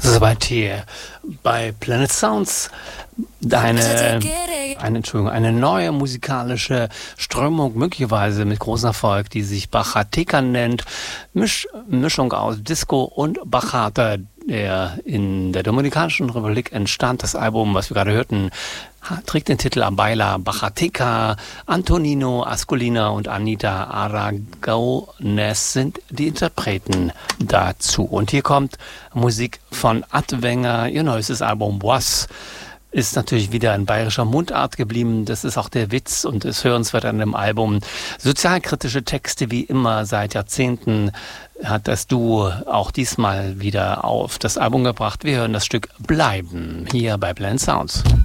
Soweit hier bei Planet Sounds eine neue musikalische Strömung, möglicherweise mit großem Erfolg, die sich Bachata nennt. Mischung aus Disco und Bachata, der in der Dominikanischen Republik entstand. Das Album, was wir gerade hörten, trägt den Titel Baila Bachateca. Antonino Ascolina und Anita Aragones sind die Interpreten dazu. Und hier kommt Musik von Adwenger. Ihr neuestes Album Was ist natürlich wieder in bayerischer Mundart geblieben. Das ist auch der Witz und ist hörenswert an dem Album. Sozialkritische Texte wie immer seit Jahrzehnten hat das Duo auch diesmal wieder auf das Album gebracht. Wir hören das Stück Bleiben hier bei Planet Sounds.